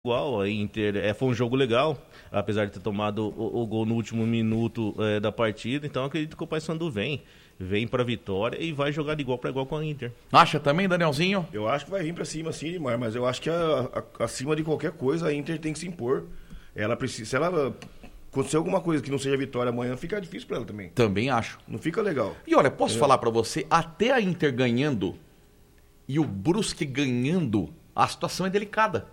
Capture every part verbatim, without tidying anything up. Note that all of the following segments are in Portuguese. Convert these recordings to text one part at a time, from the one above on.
igual, a Inter é, foi um jogo legal, apesar de ter tomado o, o gol no último minuto é, da partida, então acredito que o Paysandu vem, vem pra vitória e vai jogar de igual para igual com a Inter. Acha também, Danielzinho? Eu acho que vai vir pra cima sim, Edmar, mas eu acho que a, a, acima de qualquer coisa a Inter tem que se impor. Ela precisa, se ela acontecer alguma coisa que não seja vitória amanhã, fica difícil pra ela também. Também acho. Não fica legal. E olha, posso Entendeu? falar pra você, até a Inter ganhando e o Brusque ganhando, a situação é delicada.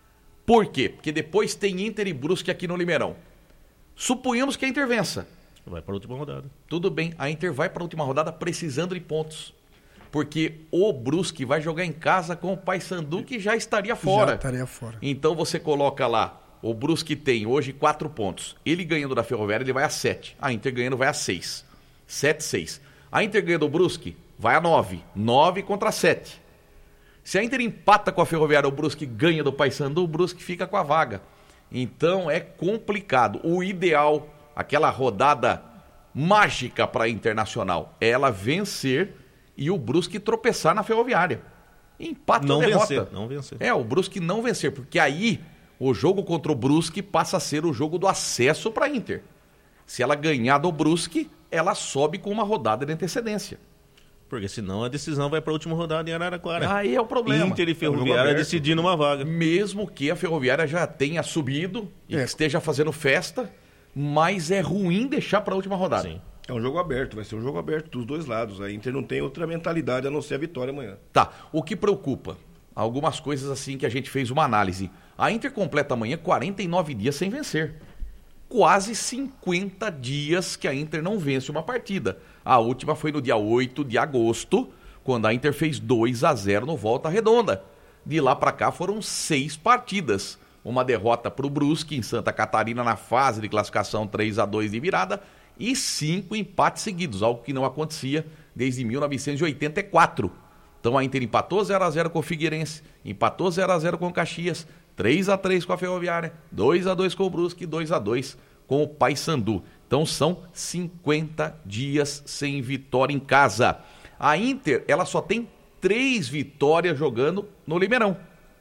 Por quê? Porque depois tem Inter e Brusque aqui no Limeirão. Suponhamos que a Inter vença. Vai para a última rodada. Tudo bem, a Inter vai para a última rodada precisando de pontos. Porque o Brusque vai jogar em casa com o Paysandu, que já estaria fora. Já estaria fora. Então você coloca lá, o Brusque tem hoje quatro pontos. Ele ganhando da Ferroviária, ele vai a sete. A Inter ganhando vai a seis. sete, seis. A Inter ganhando o Brusque, vai a nove. nove contra sete. Se a Inter empata com a Ferroviária, o Brusque ganha do Paysandu, o Brusque fica com a vaga. Então é complicado. O ideal, aquela rodada mágica para a Internacional, é ela vencer e o Brusque tropeçar na Ferroviária. Empate não ou derrota. Vencer, não vencer. É, o Brusque não vencer, porque aí o jogo contra o Brusque passa a ser o jogo do acesso para a Inter. Se ela ganhar do Brusque, ela sobe com uma rodada de antecedência. Porque senão a decisão vai para a última rodada em Araraquara. Aí é o problema. Inter e Ferroviária é decidindo uma vaga. Mesmo que a Ferroviária já tenha subido e é. esteja fazendo festa, mas é ruim deixar para a última rodada. Sim. É um jogo aberto, vai ser um jogo aberto dos dois lados. A Inter não tem outra mentalidade a não ser a vitória amanhã. Tá, o que preocupa? Algumas coisas assim que a gente fez uma análise. A Inter completa amanhã quarenta e nove dias sem vencer. Quase cinquenta dias que a Inter não vence uma partida. A última foi no dia oito de agosto, quando a Inter fez dois a zero no Volta Redonda. De lá para cá foram seis partidas. Uma derrota para o Brusque em Santa Catarina na fase de classificação três a dois de virada e cinco empates seguidos, algo que não acontecia desde mil novecentos e oitenta e quatro. Então a Inter empatou zero a zero com o Figueirense, empatou zero a zero com o Caxias, três a três com a Ferroviária, dois a dois com o Brusque e dois a dois com o Paysandu. Então são cinquenta dias sem vitória em casa. A Inter, ela só tem três vitórias jogando no Limeirão,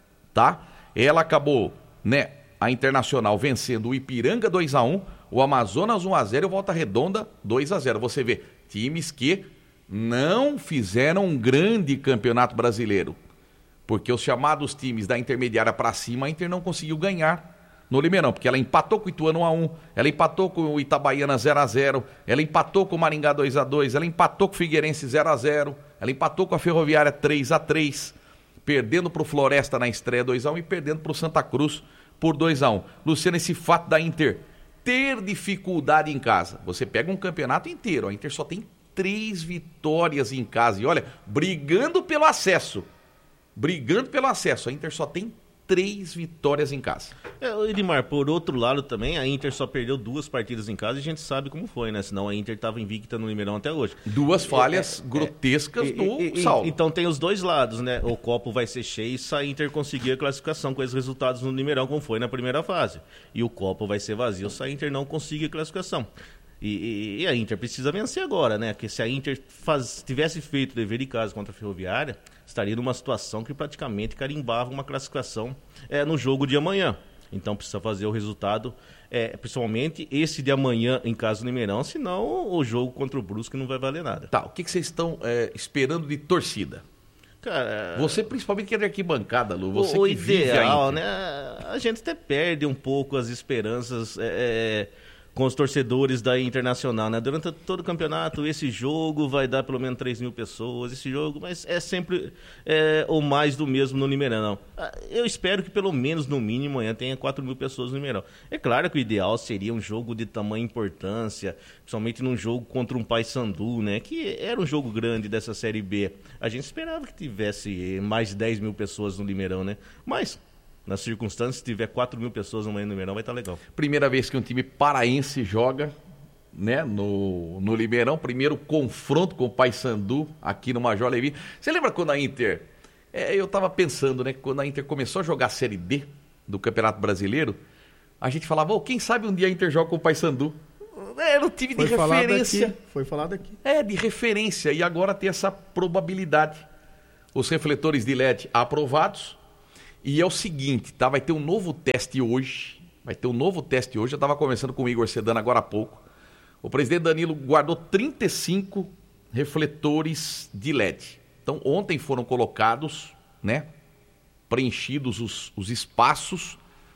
tá? Ela acabou, né, a Internacional vencendo o Ipiranga dois a um, o Amazonas um a zero e o Volta Redonda dois a zero. Você vê, times que não fizeram um grande campeonato brasileiro, porque os chamados times da intermediária para cima, a Inter não conseguiu ganhar no Limeirão, porque ela empatou com o Ituano um a um, ela empatou com o Itabaiana zero a zero, ela empatou com o Maringá dois a dois, ela empatou com o Figueirense zero a zero, ela empatou com a Ferroviária três a três, perdendo para o Floresta na estreia dois a um e perdendo para o Santa Cruz por dois a um. Luciano, esse fato da Inter ter dificuldade em casa, você pega um campeonato inteiro, a Inter só tem três vitórias em casa, e olha, brigando pelo acesso, brigando pelo acesso, a Inter só tem três vitórias em casa. É, Edmar, por outro lado também, a Inter só perdeu duas partidas em casa e a gente sabe como foi, né? Senão a Inter estava invicta no Limeirão até hoje. Duas falhas é, grotescas é, do e, e, Saulo. Então tem os dois lados, né? O copo vai ser cheio se a Inter conseguir a classificação com esses resultados no Limeirão, como foi na primeira fase. E o copo vai ser vazio se a Inter não conseguir a classificação. E, e, e a Inter precisa vencer agora, né? Porque se a Inter faz, tivesse feito o dever de casa contra a Ferroviária, estaria numa situação que praticamente carimbava uma classificação é, no jogo de amanhã. Então precisa fazer o resultado, é, principalmente esse de amanhã em casa do Limeirão, senão o jogo contra o Brusque não vai valer nada. Tá, o que, que vocês estão é, esperando de torcida? Cara, você principalmente que é de arquibancada, Lu, você o que ideal, vive a Inter. né? A gente até perde um pouco as esperanças é, com os torcedores da Internacional, né? Durante todo o campeonato, esse jogo vai dar pelo menos três mil pessoas, esse jogo, mas é sempre é, o mais do mesmo no Limeirão. Eu espero que pelo menos, no mínimo, amanhã tenha quatro mil pessoas no Limeirão. É claro que o ideal seria um jogo de tamanha importância, principalmente num jogo contra um Paysandu, né? Que era um jogo grande dessa Série B. A gente esperava que tivesse mais de dez mil pessoas no Limeirão, né? Mas nas circunstâncias, se tiver quatro mil pessoas amanhã no Limeirão, vai estar legal. Primeira vez que um time paraense joga, né, no, no Limeirão. Primeiro confronto com o Paysandu aqui no Major Levi. Você lembra quando a Inter... É, eu estava pensando, né, quando a Inter começou a jogar a Série D do Campeonato Brasileiro, a gente falava, oh, quem sabe um dia a Inter joga com o Paysandu. Era um time de Foi referência. Aqui, foi falado aqui. É, de referência. E agora tem essa probabilidade. Os refletores de L E D aprovados. E é o seguinte, tá? Vai ter um novo teste hoje. Vai ter um novo teste hoje. Eu estava conversando com o Igor Sedano agora há pouco. O presidente Danilo guardou trinta e cinco refletores de L E D. Então, ontem foram colocados, né? Preenchidos os, os espaços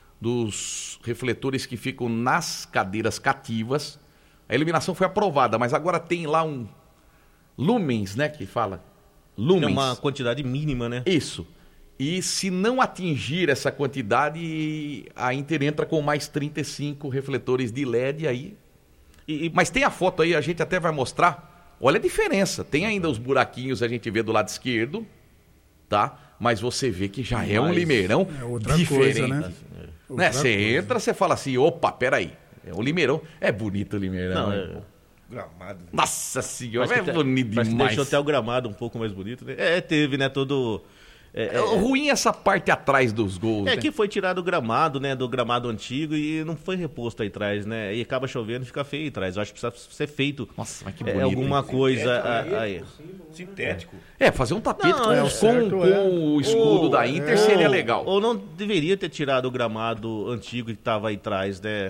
dos refletores que ficam nas cadeiras cativas. A iluminação foi aprovada, mas agora tem lá um lumens, né? Que fala. Lumens. É uma quantidade mínima, né? Isso. E se não atingir essa quantidade, a Inter entra com mais trinta e cinco refletores de L E D aí. E, e, mas tem a foto aí, a gente até vai mostrar. Olha a diferença. Tem ainda os buraquinhos, a gente vê do lado esquerdo, tá? Mas você vê que já é um limeirão é outra diferente. Coisa, né? né? Você entra, você fala assim, opa, peraí. É um limeirão. É bonito o limeirão. Não, é... Gramado. Nossa senhora, é que bonito demais. demais. Deixou até o gramado um pouco mais bonito, né? É, teve, né, todo... É, é, ruim essa parte atrás dos gols. É né? que foi tirado o gramado, né? Do gramado antigo e não foi reposto aí atrás, né? E acaba chovendo e fica feio aí atrás. Eu acho que precisa ser feito. Nossa, mas que é, bonito. alguma hein? coisa aí. Sintético. É, fazer um tapete Não, com, é com, certo, com é. o escudo Ou- da Inter ou- seria legal. Ou não deveria ter tirado o gramado antigo que estava aí atrás, né?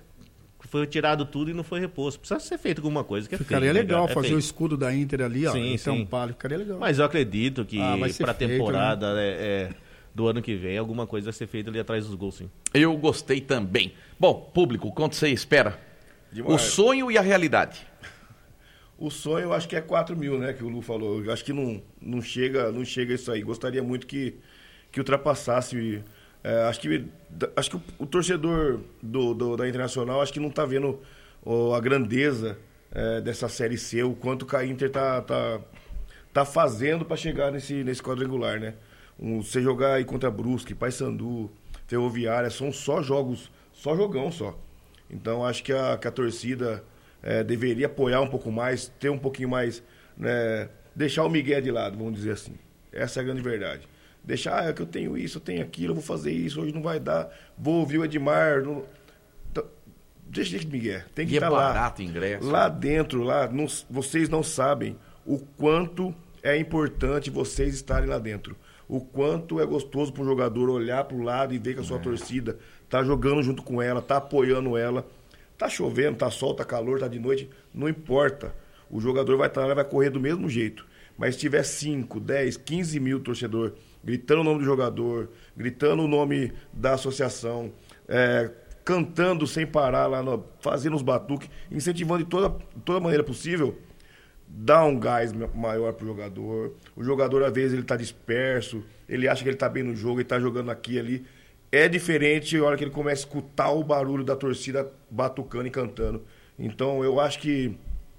Foi tirado tudo e não foi reposto. Precisa ser feito alguma coisa que é Ficaria feio, legal né? É fazer feio. o escudo da Inter ali, ó. Sim, Então, sim. palio, ficaria legal. Mas eu acredito que Ah, vai ser para a feito, temporada é, é, do ano que vem, alguma coisa vai ser feita ali atrás dos gols, sim. Eu gostei também. Bom, público, quanto você espera? O Demais. sonho e a realidade. O sonho eu acho que é quatro mil, né? Que o Lu falou. Eu acho que não, não, chega, não chega isso aí. Gostaria muito que, que ultrapassasse. É, acho que, acho que o, o torcedor do, do- da Internacional acho que não está vendo ó, a grandeza é, dessa Série C, o quanto que a Inter tá, tá, tá fazendo para chegar nesse, nesse quadrangular, né? Um, você jogar aí contra Brusque, Paysandu, Ferroviária, são só jogos, só jogão só. Então acho que a, que a torcida é, deveria apoiar um pouco mais, ter um pouquinho mais, né, deixar o Miguel de lado, vamos dizer assim. Essa é a grande verdade. Deixar, ah, é que eu tenho isso, eu tenho aquilo, eu vou fazer isso, hoje não vai dar, vou ouvir o Edmar. Não... Então, deixa esse Miguel, tem que E é estar lá. barato o ingresso. Lá dentro, lá, não- vocês não sabem o quanto é importante vocês estarem lá dentro. O quanto é gostoso para um jogador olhar para o lado e ver que a sua torcida tá jogando junto com ela, tá apoiando ela. Tá chovendo, tá sol, tá calor, tá de noite, não importa. O jogador vai estar lá, vai correr do mesmo jeito. Mas se tiver cinco, dez, quinze mil torcedor gritando o nome do jogador, gritando o nome da associação, é, cantando sem parar lá, no, fazendo os batuques, incentivando de toda, toda maneira possível, dá um gás maior pro jogador. O jogador, às vezes, ele tá disperso, ele acha que ele tá bem no jogo, ele tá jogando aqui e ali. É diferente a hora que ele começa a escutar o barulho da torcida batucando e cantando. Então, eu acho que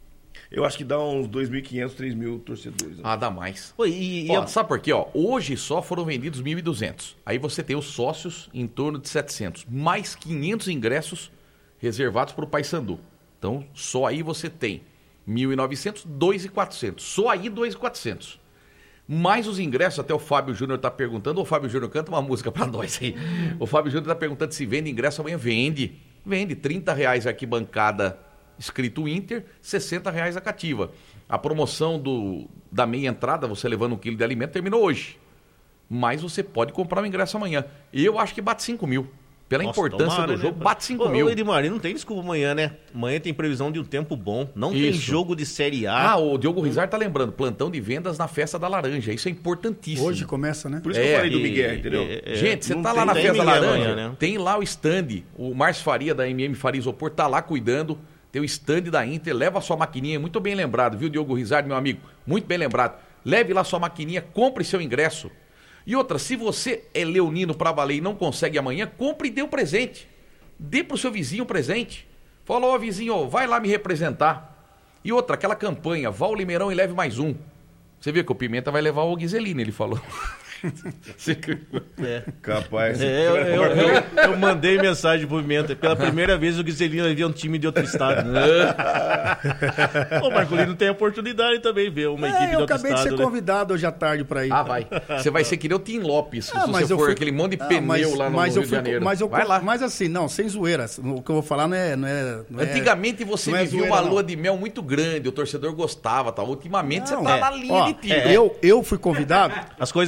eu acho que dá uns dois mil e quinhentos, três mil torcedores. Né? Ah, dá mais. Pô, e, e Ó, a- sabe por quê? Ó, hoje só foram vendidos mil e duzentos. Aí você tem os sócios em torno de setecentos. Mais quinhentos ingressos reservados para o Paysandu. Então, só aí você tem mil e novecentos, dois mil e quatrocentos. Só aí dois mil e quatrocentos. Mais os ingressos, até o Fábio Júnior está perguntando. Ô, Fábio Júnior, canta uma música para nós aí. O Fábio Júnior está perguntando se vende ingresso amanhã. Vende. Vende. trinta reais arquibancada escrito Inter, sessenta reais a cativa. A promoção do, da meia entrada, você levando um quilo de alimento, terminou hoje. Mas você pode comprar o ingresso amanhã. E eu acho que bate cinco mil. Pela Nossa, importância tomara, do jogo, né? bate cinco Ô, mil. ô, Edmar, não tem desculpa amanhã, né? Amanhã tem previsão de um tempo bom. Não tem Isso. jogo de Série A. Ah, o Diogo Rizar tá lembrando, plantão de vendas na Festa da Laranja. Isso é importantíssimo. Hoje começa, né? Por isso que É, eu falei do E- Miguel, entendeu? é- é- Gente, você não tá lá tem- na tem Festa da Miguel Laranja, amanhã, né? tem lá o stand, o Márcio Faria da M M Faria Isopor tá lá cuidando, tem o stand da Inter, leva a sua maquininha, muito bem lembrado, viu, Diogo Rizard, meu amigo? Muito bem lembrado. Leve lá sua maquininha, compre seu ingresso. E outra, se você é leonino pra valer e não consegue amanhã, compre e dê um presente. Dê pro seu vizinho um presente. Fala, ó, vizinho, ó, vai lá me representar. E outra, aquela campanha, vá ao Limeirão e leve mais um. Você vê que o Pimenta vai levar o Guizelino, ele falou. Você- É. Capaz. É, eu, eu- eu- eu mandei mensagem pro Pimenta. Pela primeira vez o Guizelino vai ver um time de outro estado. O Marcolino tem a oportunidade também de ver uma equipe É, de eu outro acabei de estado. ser né? convidado hoje à tarde pra ir. Ah, vai. Você vai ser que nem o Tim Lopes, Ah, se mas você eu for fui- aquele monte de Ah, pneu mas- lá no mas Rio eu de fui- Janeiro. Mas, eu, vai lá. mas assim, não, sem zoeira. O que eu vou falar não é. Não é, não é Antigamente você não é vivia zoeira, uma não. lua de mel muito grande, o torcedor gostava, tal. Ultimamente Não, você tá é. na linha Ó, de tiro. Eu, eu fui convidado. As coisas mudaram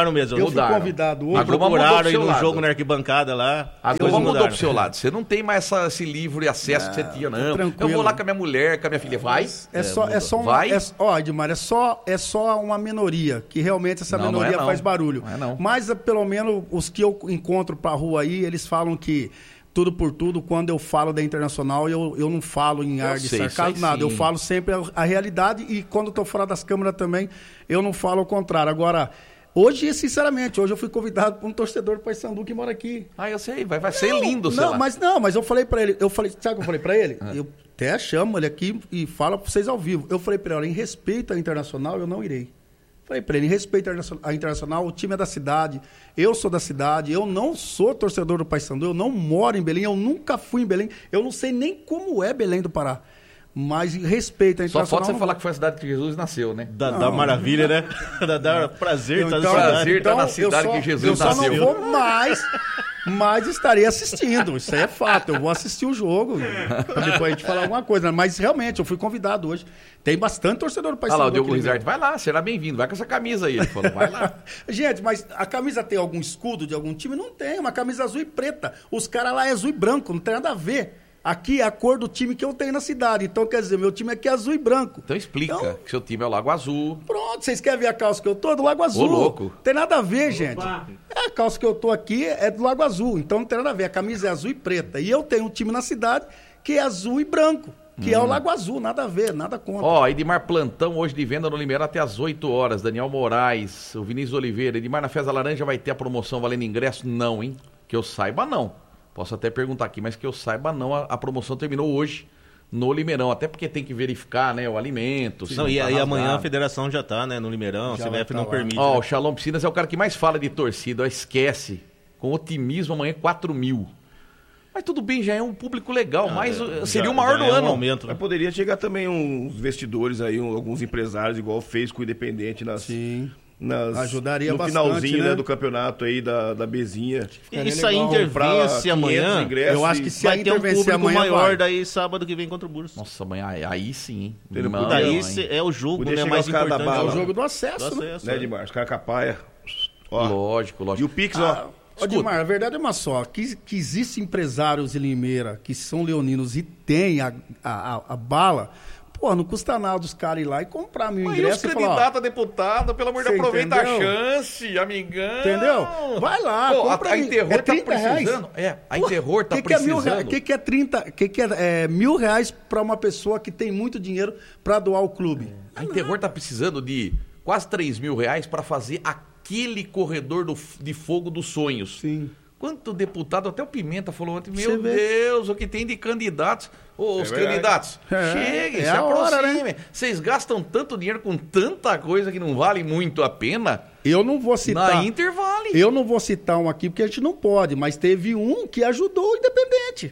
mudaram mesmo. Eu fui Mudaram. convidado Me hoje. A Globo mudou procuraram pro aí seu no lado. jogo na arquibancada lá. A Eles Globo mudou mudaram. pro seu lado. Você não tem mais essa, esse livre acesso que você tinha, não. tranquilo. Eu vou lá com a minha mulher, com a minha filha. Vai. É só, é mudou. só uma. Vai. É, ó, Edmar, é só, é só uma minoria, que realmente essa Não, não minoria é não. faz barulho. Não é não. Mas, eh, pelo menos, os que eu encontro pra rua aí, eles falam que tudo por tudo, quando eu falo da Internacional, eu, eu não falo em ar de sei, sarcasmo, sei nada. sim. Eu falo sempre a, a realidade e quando eu tô fora das câmeras também, eu não falo o contrário. Agora, hoje, sinceramente, hoje eu fui convidado por um torcedor do Paysandu que mora aqui. Ah, eu sei. Vai, vai ser Não, lindo, sei não, lá. mas não, mas eu falei pra ele, eu falei, sabe o que eu falei pra ele? Eu até chamo ele aqui e falo pra vocês ao vivo. Eu falei pra ele, olha, em respeito à Internacional, eu não irei. Falei pra ele, em respeito à Internacional, o time é da cidade, eu sou da cidade, eu não sou torcedor do Paysandu, eu não moro em Belém, eu nunca fui em Belém, eu não sei nem como é Belém do Pará. Mas em respeito à Só Internacional... falta você falar que foi a cidade que Jesus nasceu, né? Da, da maravilha, né? Da, da prazer estar Então, na cidade. prazer tá na eu cidade só- que Jesus eu só nasceu. não vou mais, mas estarei assistindo. Isso aí é fato. Eu vou assistir o jogo. Pra depois a gente falar alguma coisa. Mas realmente, eu fui convidado hoje. Tem bastante torcedor do Olha Paysandu. lá, o Diogo aqui no Rizardo, vai lá, será bem-vindo, vai com essa camisa aí. Ele falou, vai lá. Gente, mas a camisa tem algum escudo de algum time? Não tem. Uma camisa azul e preta. Os caras lá é azul e branco. Não tem nada a ver. Aqui é a cor do time que eu tenho na cidade. Então, quer dizer, meu time aqui é azul e branco. Então explica Então, que seu time é o Lago Azul. Pronto, vocês querem ver a calça que eu tô? É do Lago Azul. louco. Tem nada a ver, gente. É a calça que eu tô aqui é do Lago Azul. Então não tem nada a ver. A camisa é azul e preta. E eu tenho um time na cidade que é azul e branco. Que é o Lago Azul. Nada a ver, nada contra. Ó, Edmar Plantão hoje de venda no Limeira até às oito horas. Daniel Moraes, o Vinícius Oliveira. Edmar, na Festa Laranja vai ter a promoção valendo ingresso? Não, hein? Que eu saiba, não. Posso até perguntar aqui, mas que eu saiba, não. A, a promoção terminou hoje no Limeirão. Até porque tem que verificar, né, o alimento. se Não, não e tá aí amanhã a rasgado. federação já tá, né, no Limeirão, Já a C B F vai não tá lá. permite. Ó, né? o Shalom Piscinas é o cara que mais fala de torcida. Ó, esquece. Com otimismo, amanhã quatro mil. Mas tudo bem, já é um público legal. mas uh, seria Já- o maior já do é um ano. aumento, né? Mas poderia chegar também uns vestidores aí, um- alguns empresários, igual fez com o Independente nas, Sim. nas- Ajudaria no bastante, finalzinho né? né, do campeonato aí da, da Bezinha. E se a legal Inter Comprar vence quinhentos amanhã, ingressos Eu acho e- que se a vai ter um Inter vencer público amanhã, maior vai. daí sábado que vem contra o Bursa. Nossa, mãe, aí, aí sim, hein? Entendeu? Não, Daí hein? cê- é o jogo, Podia né, chegar mais os caras da importante. É bala. o jogo do acesso, Do né? acesso, né, é. Edmar? Os caras com a paia. Ó. Lógico, E lógico. o Pix, Ah, ó. Ô, Dimar, a verdade é uma só, que, que existem empresários em Limeira que são leoninos e têm a, a, a- a bala, pô, não custa nada os caras ir lá e comprar mil Mas e os ingressos e falar, ó, candidatos a deputado, pelo amor de Você Deus, aproveita a entendeu? chance, amigão. Entendeu? Vai lá, Pô, compra a, a aí. Interror É tá trinta reais. precisando. É, a Pô, Interror tá que que é mil precisando. reais? O que, que é trinta? O que, que é, é mil reais para uma pessoa que tem muito dinheiro para doar ao clube? A Interror tá precisando de quase três mil reais para fazer aquele corredor do- de fogo dos sonhos. Sim. Quanto deputado, até o Pimenta falou ontem, Você meu vê. Deus, o que tem de candidatos. Ô, os É verdade. candidatos, É, cheguem, é se a hora, aproximem. Vocês gastam tanto dinheiro com tanta coisa que não vale muito a pena. Eu não vou citar. Na Inter vale. Eu não vou citar um aqui porque a gente não pode, mas teve um que ajudou o Independente.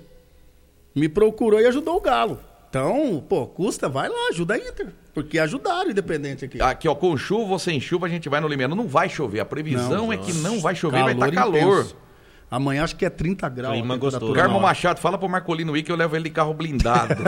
Me procurou e ajudou o Galo. Então, pô, custa, vai lá, ajuda a Inter. Porque ajudaram o Independente aqui. Aqui, ó, com chuva ou sem chuva, a gente vai no Limeira. Não vai chover. A previsão Não, é que não vai chover, vai estar Calor calor. intenso. Amanhã acho que é trinta graus. Clima a temperatura gostoso. Carmo na hora. Machado, fala pro Marcolino aí que eu levo ele de carro blindado.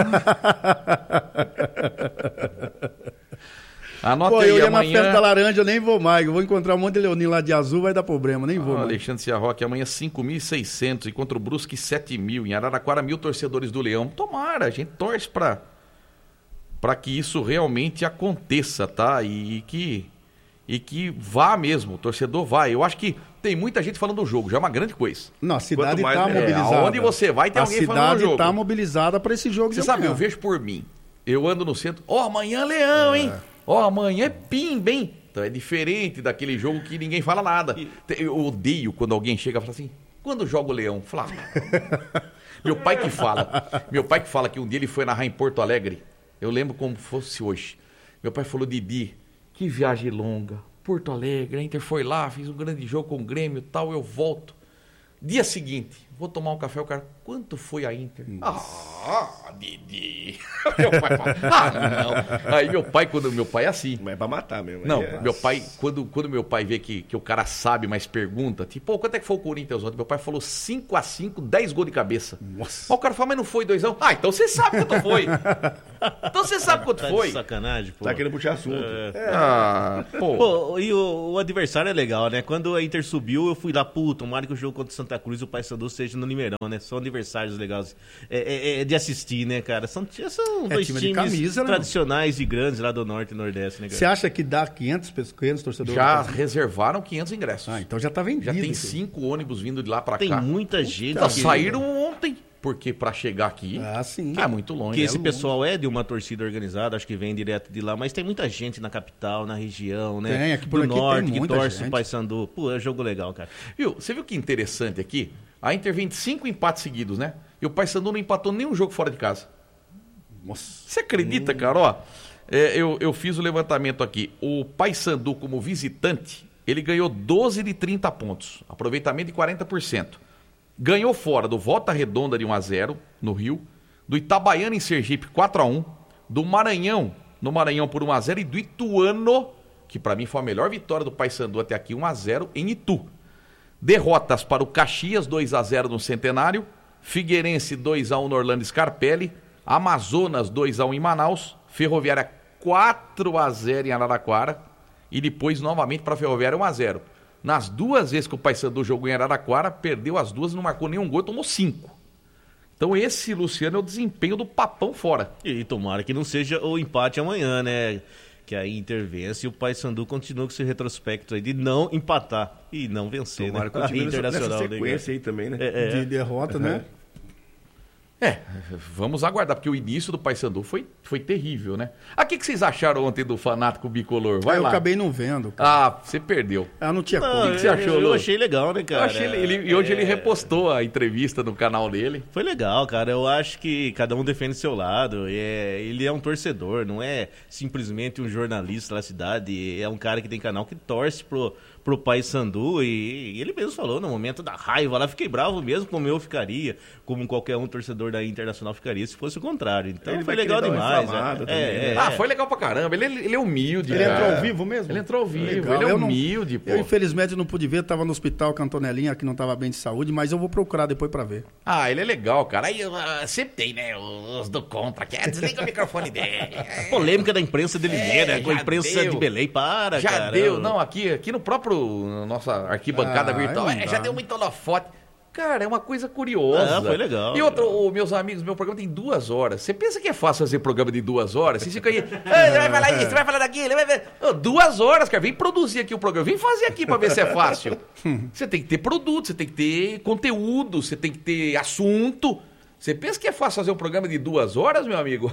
Anota Pô, aí, eu ia amanhã... na festa da laranja, eu nem vou mais. Eu vou encontrar um monte de leonino lá de azul, vai dar problema, nem vou Ah, mais. Alexandre Ciarroque, amanhã cinco mil e seiscentos e contra o Brusque sete mil. Em Araraquara, mil torcedores do Leão. Tomara, a gente torce pra, pra que isso realmente aconteça, tá? E, que, e que vá mesmo, o torcedor vai. Eu acho que tem muita gente falando do jogo, já é uma grande coisa. Não, a cidade Quanto mais, tá é, mobilizada. aonde você vai, tem a alguém falando do cidade jogo. tá mobilizada para esse jogo Você de sabe, amanhã. eu vejo por mim. Eu ando no centro, ó, amanhã é Leão, hein? Ó, amanhã é Pimba, hein? Então é diferente daquele jogo que ninguém fala nada. Eu odeio quando alguém chega e fala assim, quando joga o Leão? Fala, ah, meu pai que fala, meu pai que fala que um dia ele foi narrar em Porto Alegre, eu lembro como fosse hoje. Meu pai falou, Didi, que viagem longa, Porto Alegre, a Inter foi lá, fiz um grande jogo com o Grêmio e tal, eu volto. Dia seguinte, vou tomar um café, o cara, quanto foi a Inter? Ah, Didi. Meu pai fala, ah, não. Aí meu pai, quando meu pai é assim. Mas é pra matar mesmo. Não, é. meu pai, quando, quando meu pai vê que, que o cara sabe, mas pergunta, tipo, pô, quanto é que foi o Corinthians ontem? Meu pai falou cinco a cinco, dez gols de cabeça. Nossa. Aí o cara fala, mas não foi dois a um? Ah, então você sabe quanto foi. Então você sabe quanto Tá foi? de sacanagem, pô. Tá querendo puxar assunto. É. Ah, pô. Pô, e o, o adversário é legal, né? Quando a Inter subiu, eu fui lá, pô, tomara que o jogo contra o Santa Cruz e o Paysandu seja no Limeirão, né? São adversários legais é, é, é de assistir, né, cara? São, são É dois time de times camisa, né, tradicionais e grandes lá do Norte e Nordeste, né, cara? Você acha que dá quinhentos, pessoas- quinhentos torcedores? Já reservaram quinhentos ingressos. Ah, então já tá vendido. Já tem isso. cinco ônibus vindo de lá pra Tem cá. muita gente. Não, que- saíram ontem, porque pra chegar aqui Ah, sim. é muito longe. Que é esse longe. pessoal é de uma torcida organizada, acho que vem direto de lá, mas tem muita gente na capital, na região, né? Tem, aqui por do aqui tem norte, que muita torce gente. o Paysandu. Pô, é jogo legal, cara. Viu? Você viu que interessante aqui? A Inter vem de cinco empates seguidos, né? E o Paysandu não empatou nenhum jogo fora de casa. Nossa. Você acredita, cara? Ó, é, eu, eu fiz o levantamento aqui. O Paysandu, como visitante, ele ganhou doze de trinta pontos. Aproveitamento de quarenta por cento. Ganhou fora do Volta Redonda de um a zero, no Rio. Do Itabaiana em Sergipe, quatro a um. Do Maranhão, no Maranhão por um a zero. E do Ituano, que pra mim foi a melhor vitória do Paysandu até aqui, um a zero em Itu. Derrotas para o Caxias, dois a zero no Centenário. Figueirense, dois a um no Orlando Scarpelli. Amazonas, dois a um em Manaus. Ferroviária, quatro a zero em Araraquara. E depois, novamente, para a Ferroviária, um a zero. Nas duas vezes que o Paysandu jogou em Araraquara, perdeu as duas, não marcou nenhum gol, tomou cinco. Então esse, Luciano, é o desempenho do Papão fora. E tomara que não seja o empate amanhã, né? Que a Inter vence e o Paysandu continua com esse retrospecto aí de não empatar e não vencer, Tomara né? que continue nessa, nessa Internacional, né, sequência aí também, né? É, é. De derrota, né? É, vamos aguardar, porque o início do Paysandu foi, foi terrível, né? Ah, o que, que vocês acharam ontem do Fanático Bicolor? Vai eu lá. acabei não vendo. Cara. Ah, você perdeu. Ah, não tinha Não, como. que que você eu- achou, Eu Lu? achei legal, né, cara? Eu achei, ele, ele- e hoje É, ele repostou a entrevista no canal dele. Foi legal, cara. Eu acho que cada um defende seu lado. É, ele é um torcedor, não é simplesmente um jornalista da cidade. É um cara que tem canal que torce pro, pro Paysandu. E, e ele mesmo falou, no momento da raiva lá, fiquei bravo mesmo, como eu ficaria, como qualquer um torcedor da Internacional ficaria se fosse o contrário. Então Ele foi vai legal querer dar uma demais. inflamada É, também, é, né? é. Ah, foi legal pra caramba. Ele, ele é humilde, Ele cara. entrou ao vivo mesmo? Ele entrou ao vivo. Legal. Ele é Eu não- humilde, pô. Eu, infelizmente, não pude ver. Tava no hospital com a Antonelinha, que não tava bem de saúde, mas eu vou procurar depois pra ver. Ah, ele é legal, cara. Aí ah, sempre tem, né, os do contra. Que é, desliga o microfone dele. Polêmica da imprensa de Limeira, É, com a já imprensa deu. de Belém. Para, Já cara. deu. Não, aqui, aqui no próprio, na nossa arquibancada Ah, virtual, não é, já dá. deu muito holofote. Cara, é uma coisa curiosa. Ah, foi legal. E outro, ô, meus amigos, meu programa tem duas horas. Você pensa que é fácil fazer programa de duas horas? Você fica aí, "Ah, você vai falar isso, você vai falar daquilo, vai ver. Ô, duas horas, cara. Vem produzir aqui o programa. Vem fazer aqui pra ver se é fácil. Você tem que ter produto, você tem que ter conteúdo, você tem que ter assunto. Você pensa que é fácil fazer um programa de duas horas, meu amigo?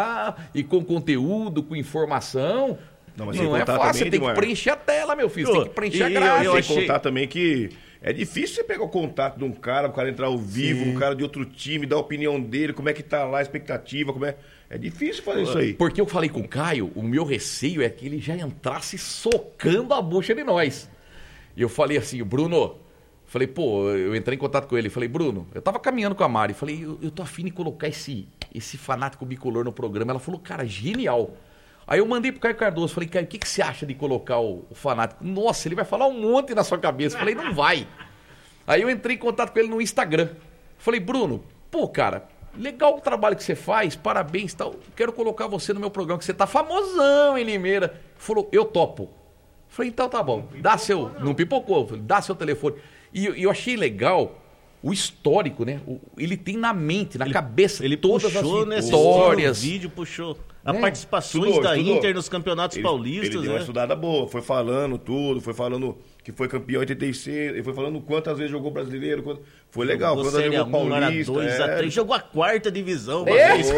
E com conteúdo, com informação. Não, mas sem Não é contar fácil, também, você tem que Edmar. preencher a tela, meu filho. Você Ô, tem que preencher a e- grade. eu Sem achei- contar também que é difícil você pegar o contato de um cara, o cara entrar ao vivo, um cara de outro time, dar a opinião dele, como é que tá lá a expectativa, como é... É difícil fazer isso aí. Porque eu falei com o Caio, o meu receio é que ele já entrasse socando a bucha de nós. E eu falei assim, Bruno, falei, pô, eu entrei em contato com ele, falei, Bruno, eu tava caminhando com a Mari, falei, eu, eu tô afim de colocar esse, esse fanático bicolor no programa. Ela falou, cara, genial. Aí eu mandei pro Caio Cardoso, falei, Caio, o que, que você acha de colocar o, o fanático? Nossa, ele vai falar um monte na sua cabeça. Falei, não vai. Aí eu entrei em contato com ele no Instagram. Falei, Bruno, pô, cara, legal o trabalho que você faz, parabéns e tal. Quero colocar você no meu programa, que você tá famosão em Limeira. Ele falou, eu topo. Falei, então tá bom, dá seu... Não pipocou, falei, dá seu telefone. E eu, eu achei legal o histórico, né? O- ele tem na mente, na cabeça, Ele todas puxou, as né? histórias. O vídeo puxou. A É, participações estudou, da estudou. Inter nos campeonatos Ele- paulistas, Ele deu uma né? estudada boa, foi falando tudo, foi falando que foi campeão em oitenta e seis, ele foi falando quantas vezes jogou brasileiro, quanto- foi legal, Jogou quantas vezes Série jogou A um, era paulista. dois a é. três, jogou a quarta divisão. uma É. vez.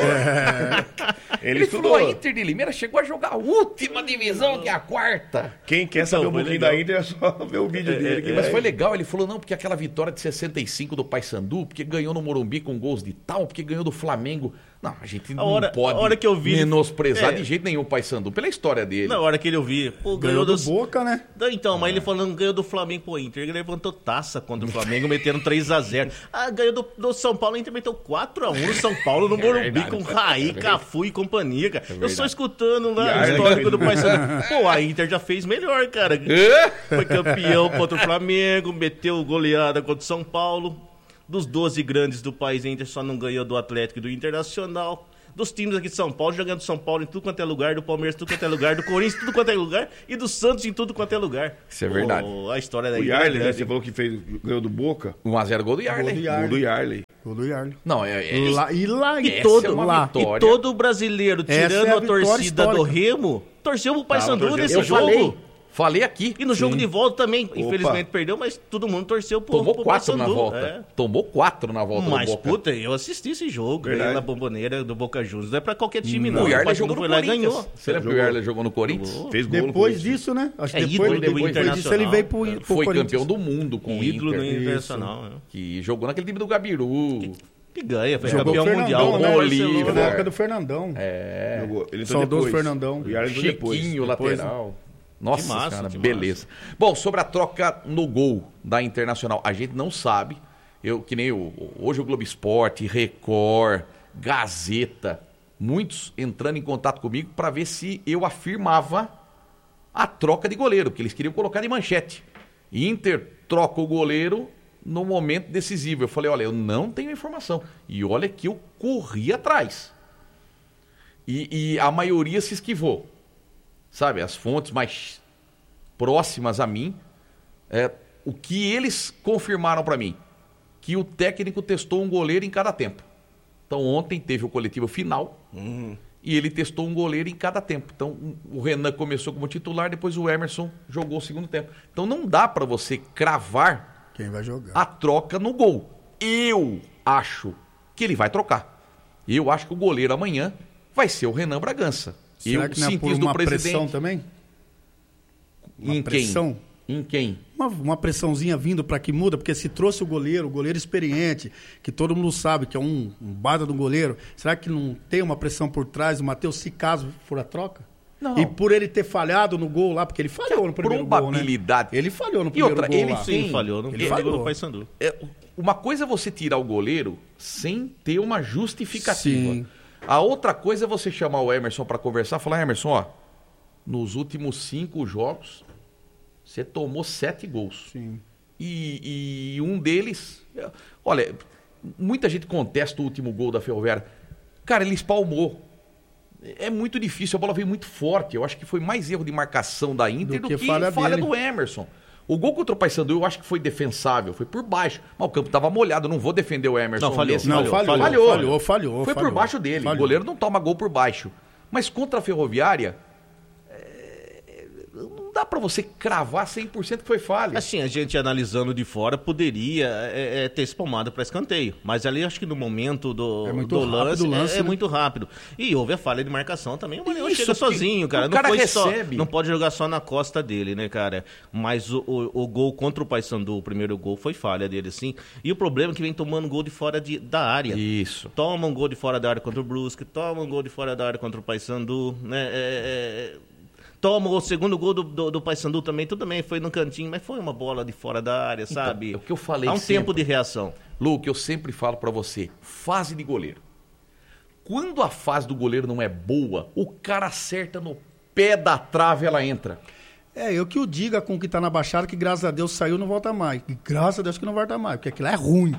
Ele, Ele estudou. falou, a Inter de Limeira chegou a jogar a última divisão, que é a quarta. Quem quer Então, saber um foi pouquinho legal. da Inter é só ver o vídeo dele. que Mas vai- foi legal, ele falou, não, porque aquela vitória de sessenta e cinco do Paysandu, porque ganhou no Morumbi com gols de tal, porque ganhou do Flamengo. Não, a gente não hora- pode a hora que eu vi- menosprezar é. de jeito nenhum o Paysandu, pela história dele. Na hora que ele ouviu, pô, Ganhou do dos- Boca, né? Não, Então, É. mas ele falando ganhou do Flamengo pro Inter, ele levantou taça contra o Flamengo, metendo três a zero. Ah, ganhou do, do São Paulo, a Inter meteu quatro a um no São Paulo, no Morumbi, verdade, com é Raí, verdade. Cafu e companhia, cara. Eu só escutando E lá a o Arna histórico fez do o- Paysandu. Pô, a Inter já fez melhor, cara. É? Foi campeão contra o Flamengo, meteu goleada contra o São Paulo. Dos doze grandes do país, a Inter só não ganhou do Atlético e do Internacional. dos times aqui de São Paulo, jogando São Paulo em tudo quanto é lugar, do Palmeiras em tudo quanto é lugar, do Corinthians em tudo quanto é lugar e do Santos em tudo quanto é lugar. Isso é verdade. Oh, a história da O Yarley, né? Você falou que fez, ganhou do Boca. um a zero gol do Yarley. Gol do Gol Yarley. do Yarley. Gol do Yarley. Não, é, é Lá, e lá, e Essa todo é uma lá. vitória. E todo brasileiro, Essa tirando é a a, vitória torcida do histórica. Remo, torceu pro Paysandu torcendo. nesse eu jogo. falei, falei aqui. E no jogo Sim. de volta também, infelizmente perdeu, mas todo mundo torceu pro, Tomou pro quatro na Paysandu. volta. É. Tomou quatro na volta Mas, do Boca. puta, eu assisti esse jogo, Verdade. ganhei na bomboneira do Boca Juniors. Não é pra qualquer time, não. O Yarley Paysandu jogou no foi lá e Corinthians. ganhou. Você lembra que o Yarley jogou no Corinthians? Jogou. Fez gol no Depois Corinthians. disso, né? Acho É que depois, ídolo do depois disso Internacional. ele veio pro, pro Foi Corinthians. campeão do mundo com o Ídolo no Inter. Internacional. né? Que jogou naquele time do Gabiru. Que ganha, foi Jogou campeão Fernandão, mundial. né? com o Oliva. Barcelona. Na época do Fernandão. É. Jogou. Ele entrou Saudoso depois. Fernandão. O Yarley entrou depois. Chiquinho, Depois, lateral. Nossa, Que massa, cara, que beleza. Bom, sobre a troca no gol da Internacional, a gente não sabe. Eu, que nem o, hoje o Globo Esporte, Record, Gazeta, muitos entrando em contato comigo para ver se eu afirmava a troca de goleiro, porque eles queriam colocar de manchete. Inter troca o goleiro no momento decisivo. Eu falei, olha, eu não tenho informação. E olha que eu corri atrás. E, e a maioria se esquivou. Sabe, as fontes mais próximas a mim, é, o que eles confirmaram para mim, que o técnico testou um goleiro em cada tempo. Então ontem teve o coletivo final Uhum. e ele testou um goleiro em cada tempo. Então o Renan começou como titular, depois o Emerson jogou o segundo tempo. Então não dá para você cravar Quem vai jogar? a troca no gol. Eu acho que ele vai trocar. Eu acho que o goleiro amanhã vai ser o Renan Bragança. Será Eu que não é senti por isso do uma presidente. pressão também? Uma Em pressão? quem? Em quem? Uma, uma pressãozinha vindo para que muda, porque se trouxe o goleiro, o goleiro experiente, que todo mundo sabe que é um, um bada do goleiro, será que não tem uma pressão por trás do Matheus, se caso for a troca? Não. E por ele ter falhado no gol lá, porque ele falhou no primeiro probabilidade. gol, né? Ele falhou no E primeiro outra, gol ele lá. tem- Sim, falhou no Ele ele falhou. falhou no Paysandu. É, uma coisa é você tirar o goleiro sem ter uma justificativa. Sim. A outra coisa é você chamar o Emerson para conversar e falar, Emerson, ó, nos últimos cinco jogos, você tomou sete gols. Sim. E, e um deles... Olha, muita gente contesta o último gol da Ferroviária. Cara, ele espalmou. É muito difícil, a bola veio muito forte. Eu acho que foi mais erro de marcação da Inter do, Do que, que falha falha dele. do Emerson. O gol contra o Paysandu eu acho que foi defensável, foi por baixo. Mas o campo estava molhado, eu não vou defender o Emerson. Não, falhou, nesse Não, momento. falhou, falhou, falhou, falhou, Foi falhou. por baixo dele. Falhou. O goleiro não toma gol por baixo. Mas contra a Ferroviária, é, não dá pra você cravar cem por cento que foi falha. Assim, a gente analisando de fora poderia é, é, ter espalmado para escanteio. Mas ali acho que no momento do, É muito do rápido lance, o lance, é, é né? muito rápido. E houve a falha de marcação também. O Maranhão Isso, chega porque sozinho, cara. o Não, cara foi só, recebe. não pode jogar só na costa dele, né, cara? Mas o, o, o gol contra o Paysandu, o primeiro gol, foi falha dele, sim. E o problema é que vem tomando gol de fora de, da área. Isso. Toma um gol de fora da área contra o Brusque, toma um gol de fora da área contra o Paysandu, né? É, é, toma o segundo gol do, do, do Paysandu também, tudo bem, foi no cantinho, mas foi uma bola de fora da área, sabe? é o que eu falei Há um sempre. tempo de reação. Lu, que eu sempre falo pra você, fase de goleiro. Quando a fase do goleiro não é boa, o cara acerta no pé da trave, ela entra. É, eu que o diga com o que tá na Baixada, que graças a Deus saiu e não volta mais. E graças a Deus que não volta mais, porque aquilo é ruim.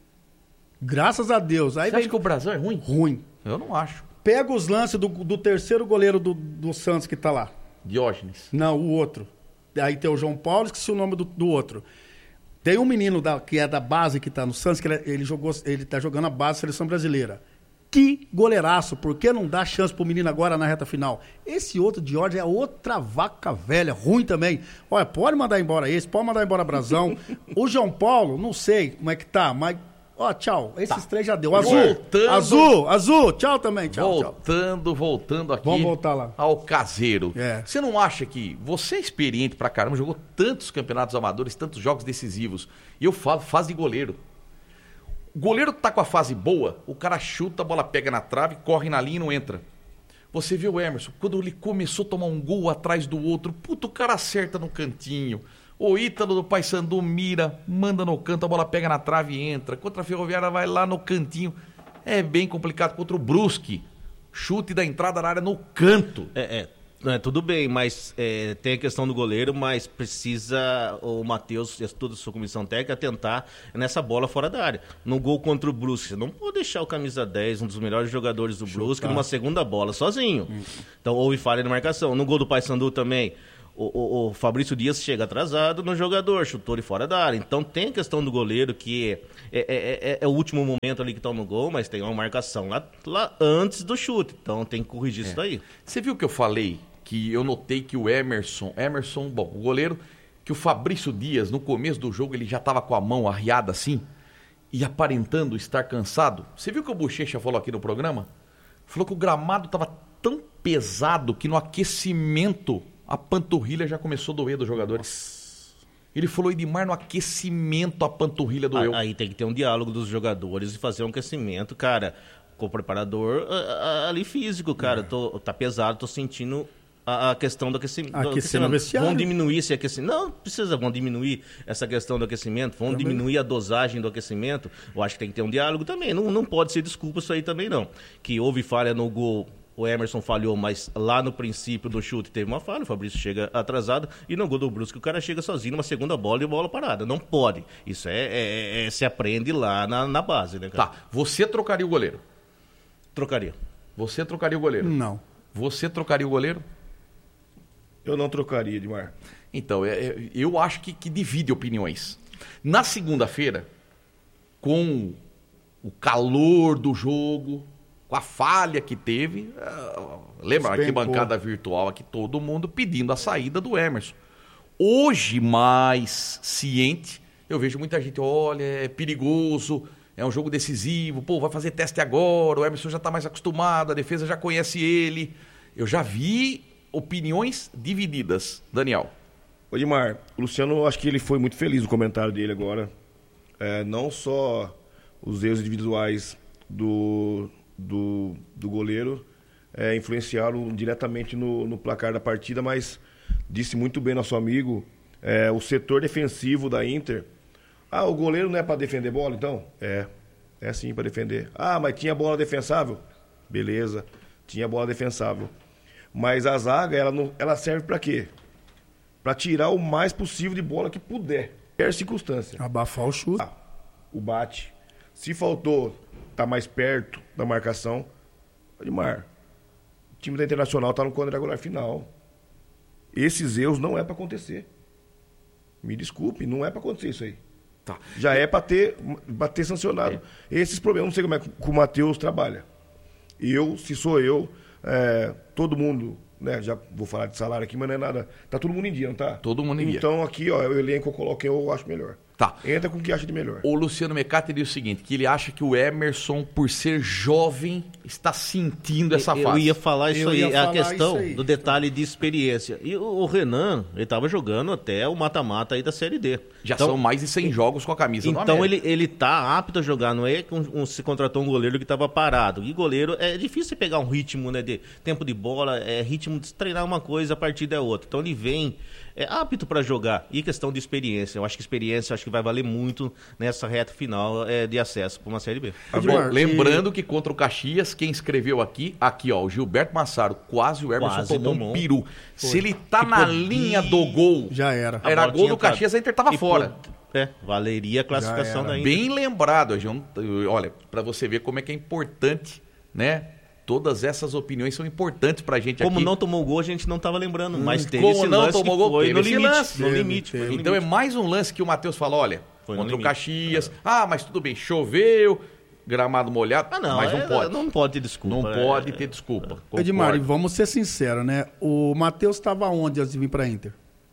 Graças a Deus. Aí Você vem acha que o Brasil é ruim? ruim. Eu não acho. Pega os lances do, do terceiro goleiro do, do Santos que tá lá. Diógenes. Não, o outro. Aí tem o João Paulo, esqueci o nome do, do outro. Tem um menino da, que é da base que tá no Santos, que ele, ele, jogou, ele tá jogando a base da seleção brasileira. Que goleiraço, por que não dá chance pro menino agora na reta final? Esse outro Diógenes é outra vaca velha, ruim também. Olha, pode mandar embora esse, pode mandar embora Brazão. O João Paulo, não sei como é que tá, mas... Ó, tchau, esses três já deu. Azul, Voltando. azul, azul, tchau também, tchau, tchau. Voltando, voltando aqui. Vamos voltar lá. Ao caseiro. É. Você não acha que você é experiente pra caramba, jogou tantos campeonatos amadores, tantos jogos decisivos. E eu falo, fase de goleiro. O goleiro tá com a fase boa, o cara chuta, a bola pega na trave, corre na linha e não entra. Você viu o Emerson, quando ele começou a tomar um gol atrás do outro, puto, o cara acerta no cantinho. O Ítalo do Paysandu mira, manda no canto, a bola pega na trave e entra. Contra a Ferroviária vai lá no cantinho. É bem complicado. Contra o Brusque, chute da entrada na área no canto. É, é. É, tudo bem, mas é, tem a questão do goleiro, mas precisa o Matheus e toda a sua comissão técnica tentar nessa bola fora da área. No gol contra o Brusque, você não pode deixar o camisa dez, um dos melhores jogadores do Brusque, numa segunda bola, sozinho. Hum. Então houve falha de marcação. No gol do Paysandu também, o, o, o Fabrício Dias chega atrasado no jogador, chutou ele fora da área. Então tem a questão do goleiro, que é, é, é, é o último momento ali que está no gol, mas tem uma marcação lá, lá antes do chute. Então tem que corrigir é. isso daí. Você viu que eu falei? Que eu notei que o Emerson, Emerson, bom, o goleiro, que o Fabrício Dias, no começo do jogo, ele já estava com a mão arriada assim, e aparentando estar cansado. Você viu que o Bochecha falou aqui no programa? Falou que o gramado estava tão pesado que no aquecimento a panturrilha já começou a doer dos jogadores. Nossa. Ele falou, Edmar, no aquecimento a panturrilha doeu. Aí tem que ter um diálogo dos jogadores e fazer um aquecimento, cara, com o preparador ali físico, cara. É. Tô, tá pesado, tô sentindo... a questão do aquecimento. Aquecer no vestiário. Vão diminuir esse aquecimento. Não, precisa, vão diminuir essa questão do aquecimento, vão também diminuir a dosagem do aquecimento. Eu acho que tem que ter um diálogo também. Não, não pode ser desculpa isso aí também, não. Que houve falha no gol, o Emerson falhou, mas lá no princípio do chute teve uma falha, o Fabrício chega atrasado, e no gol do Brusque o cara chega sozinho numa segunda bola e bola parada. Não pode. Isso é, é, é se aprende lá na, na base, né, cara? Tá, você trocaria o goleiro? Trocaria. Você trocaria o goleiro? Não. Você trocaria o goleiro? Eu não trocaria, Edmar. Então, é, eu acho que, que divide opiniões. Na segunda-feira, com o calor do jogo, com a falha que teve, uh, lembra aqui bancada virtual aqui, todo mundo pedindo a saída do Emerson. Hoje, mais ciente, eu vejo muita gente, olha, é perigoso, é um jogo decisivo, pô, vai fazer teste agora, o Emerson já está mais acostumado, a defesa já conhece ele. Eu já vi opiniões divididas. Daniel. Ô, Edmar, o Luciano, acho que ele foi muito feliz no comentário dele agora. É, não só os erros individuais do, do, do goleiro é, influenciaram diretamente no, no placar da partida, mas disse muito bem nosso amigo, é, o setor defensivo da Inter. Ah, o goleiro não é para defender bola, então? É, é sim para defender. Ah, mas tinha bola defensável? Beleza, tinha bola defensável. Mas a zaga, ela, não, ela serve para quê? Para tirar o mais possível de bola que puder. Qualquer circunstância. Abafar o chute. Ah, o bate. Se faltou, tá mais perto da marcação. Edmar, o time da Internacional tá no quadrangular final. Esses erros não é para acontecer. Me desculpe, não é para acontecer isso aí. Tá. Já é para ter, pra ter sancionado. É. Esses problemas, não sei como é que o Matheus trabalha. Eu, se sou eu... É, todo mundo, né? Já vou falar de salário aqui, mas não é nada. Tá todo mundo em dia, não tá? Todo mundo em dia. Então aqui, ó, o elenco eu coloco quem eu acho melhor. Tá. Entra com o que acha de melhor. O Luciano Mecate diz o seguinte, que ele acha que o Emerson, por ser jovem, está sentindo essa eu, fase. Eu ia falar isso eu aí, a questão do detalhe de experiência. E o, o Renan, ele estava jogando até o mata-mata aí da Série D. Já então, são mais de cem jogos com a camisa do América. Então ele, ele tá apto a jogar, não é que um, um, se contratou um goleiro que estava parado. E goleiro, é difícil pegar um ritmo, né, de tempo de bola, é ritmo de treinar uma coisa, a partida é outra. Então ele vem... é apto para jogar. E questão de experiência. Eu acho que experiência acho que vai valer muito nessa reta final é, de acesso para uma Série B. Bom, lembrando que contra o Caxias, quem escreveu aqui, aqui ó, o Gilberto Massaro, quase o Emerson quase tomou, tomou um peru. Foi. Se ele tá que na podia... linha do gol, já era. Era gol do Caxias, a Inter tava fora. Pod... É, valeria a classificação da Inter. Bem lembrado, olha, para você ver como é que é importante, né? Todas essas opiniões são importantes pra gente Como aqui. não tomou gol, a gente não estava lembrando, hum, mas teve como esse não lance tomou que gol, foi no limite, lance. no limite. Teve, foi no então limite. é mais um lance que o Matheus fala, olha, foi contra o Caxias, é. ah, mas tudo bem, choveu, gramado molhado, ah, não, mas não é, pode. Não pode ter desculpa. Não é, pode ter desculpa. É. Edmar, vamos ser sinceros, né? O Matheus estava onde antes de vir pra Inter?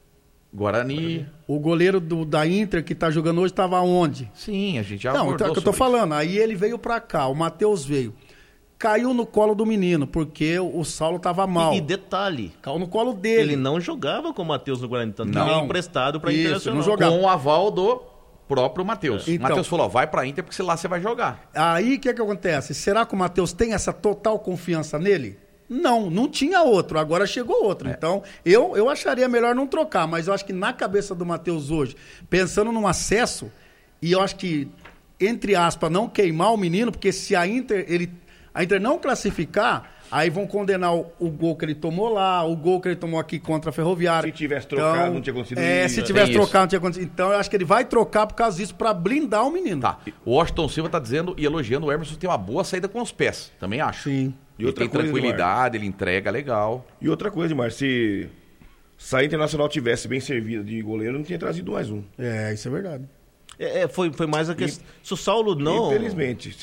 Guarani. O goleiro do, da Inter que tá jogando hoje estava onde? Sim, a gente já Não, então é o que eu tô isso. falando. Aí ele veio pra cá, o Matheus veio. Caiu no colo do menino, porque o Saulo tava mal. E, e detalhe, caiu no colo dele. Ele não jogava com o Matheus no Guarani, tanto não. que ele é emprestado para Internacional. Não jogava. Com o aval do próprio Matheus. É. Então, Matheus falou, ó, vai pra Inter porque lá você vai jogar. Aí o que que acontece? Será que o Matheus tem essa total confiança nele? Não, não tinha outro, agora chegou outro. É. Então, eu, eu acharia melhor não trocar, mas eu acho que na cabeça do Matheus hoje, pensando num acesso, e eu acho que, entre aspas, não queimar o menino, porque se a Inter, ele... a Inter não classificar, Aí vão condenar o, o gol que ele tomou lá, o gol que ele tomou aqui contra a Ferroviária. Se tivesse trocado, então, não tinha acontecido É, isso. se tivesse Tem trocado, não tinha acontecido. Então eu acho que ele vai trocar por causa disso, pra blindar o menino. Tá. O Washington Silva tá dizendo e elogiando o Emerson, tem uma boa saída com os pés. Também acho. Sim. E Ele outra tem coisa, tranquilidade, ele entrega legal. E outra coisa, Mar, se, se a Internacional tivesse bem servida de goleiro, não tinha trazido mais um. É, isso é verdade. É, é, foi, foi mais a questão. Se o Saulo não. Infelizmente.